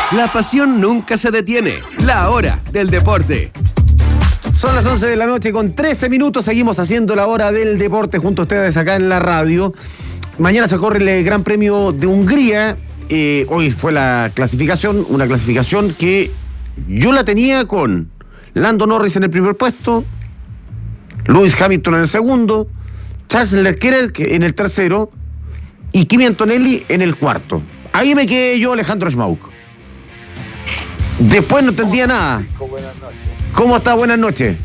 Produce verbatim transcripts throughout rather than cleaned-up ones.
La pasión nunca se detiene. La hora del deporte. Son las once de la noche con trece minutos. Seguimos haciendo la hora del deporte junto a ustedes acá en la radio. Mañana se corre el Gran Premio de Hungría. Eh, hoy fue la clasificación, una clasificación que yo la tenía con Lando Norris en el primer puesto, Lewis Hamilton en el segundo, Charles Leclerc en el tercero y Kimi Antonelli en el cuarto. Ahí me quedé yo, Alejandro Schmauk. Después no entendía nada. Buenas noches. ¿Cómo está? Buenas noches.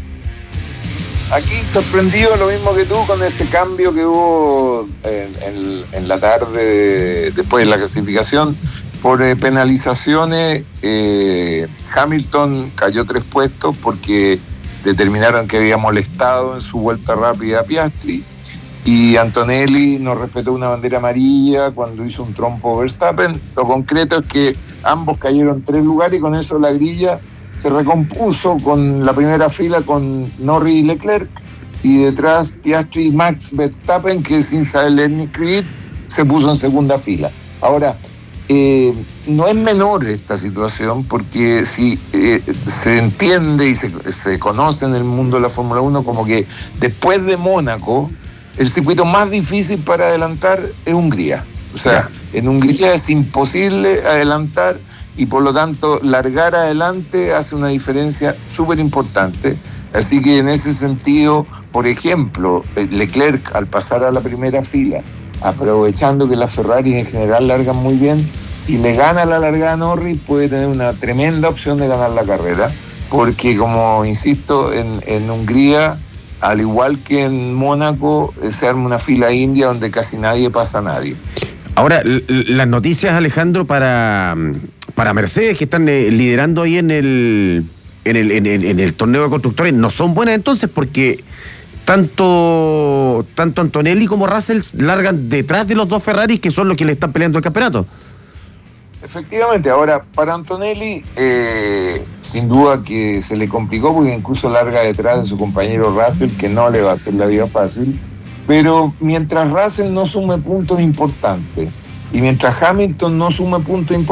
Aquí sorprendido, lo mismo que tú, con ese cambio que hubo en, en, en la tarde después de la clasificación por eh, penalizaciones. eh, Hamilton cayó tres puestos porque determinaron que había molestado en su vuelta rápida a Piastri, y Antonelli no respetó una bandera amarilla cuando hizo un trompo Verstappen. Lo concreto es que ambos cayeron tres lugares y con eso la grilla se recompuso con la primera fila con Norris y Leclerc, y detrás Piastri y Max Verstappen, que sin saber ni escribir se puso en segunda fila. Ahora, eh, no es menor esta situación, porque si eh, se entiende y se, se conoce en el mundo de la Fórmula uno como que después de Mónaco, el circuito más difícil para adelantar es Hungría. O sea, en Hungría es imposible adelantar, y por lo tanto largar adelante hace una diferencia súper importante. Así que en ese sentido, por ejemplo, Leclerc, al pasar a la primera fila, aprovechando que las Ferrari en general largan muy bien, si le gana la largada a Norris, puede tener una tremenda opción de ganar la carrera, porque como insisto, en, en Hungría, al igual que en Mónaco, se arma una fila india donde casi nadie pasa a nadie. Ahora, l- las noticias, Alejandro, para, para Mercedes, que están eh, liderando ahí en el, en, el, en, el, en el torneo de constructores, no son buenas entonces, porque tanto, tanto Antonelli como Russell largan detrás de los dos Ferraris, que son los que le están peleando el campeonato. Efectivamente, ahora para Antonelli, eh, sin duda que se le complicó, porque incluso larga detrás de su compañero Russell, que no le va a hacer la vida fácil. Pero mientras Russell no sume puntos importantes y mientras Hamilton no sume puntos importantes,